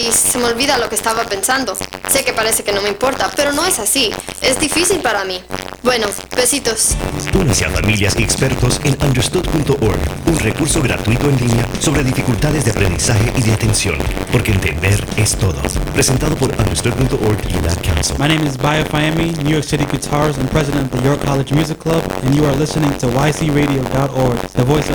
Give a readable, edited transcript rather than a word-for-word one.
y se me olvida lo que estaba pensando. Sé que parece que no me importa, pero no es así. Es difícil para mí. Bueno, besitos. Únase a familias y expertos en understood.org, un recurso gratuito en línea sobre dificultades de aprendizaje y de atención, porque entender es todo. Presentado por understood.org y Lab Council. My name is Baya Fayemi, New York City Guitars and president of the York College Music Club, and you are listening to YCRadio.org, the voice of